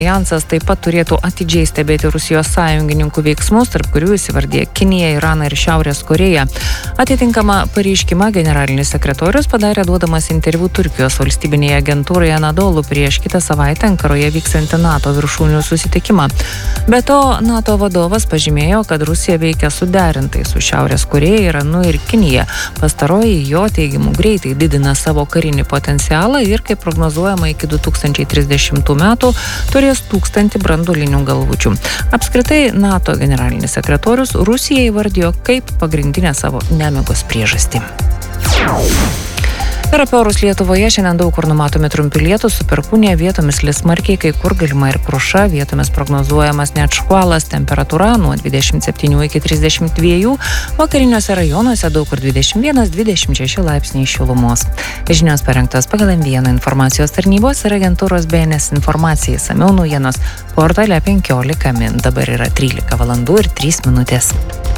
Aljansas taip pat turėtų atidžiai stebėti Rusijos sąjungininkų veiksmus, tarp kurių įsivardė Kiniją, Iraną ir Šiaurės Koreją. Atitinkamą pareiškimą generalinis sekretorius padarė duodamas interviu Turkijos valstybinėje agentūroje Anadolu prieš kitą savaitę Ankaroje vyksiantį NATO viršūnių susitikimą. Be to, NATO vadovas pažymėjo, kad Rusija veikia suderintai su Šiaurės Koreja, Iranu ir Kinija. Pastaroji jo teigimu greitai didina savo karinį potencialą ir, kaip prognozuojama, iki 2030 metų turės 1000 branduolinių galvučių. Apskritai, NATO generalinis sekretorius Rusiją įvardijo kaip pagrindinę savo nemigos priežastį. Ir apie orus Lietuvoje šiandien daug kur numatomi trumpi lietūs su perkūnija, vietomis lis smarkiai, kai kur galima ir kruša, vietomis prognozuojamas net škvalas, temperatūra nuo 27 iki 32, vakariniuose rajonuose daug kur 21-26 laipsniai šilumos. Žinios parengtos pagal M1 informacijos tarnybos ir agentūros BNS informacijai, samiau naujienos portale 15 min. Dabar yra 13 valandų ir 3 minutės.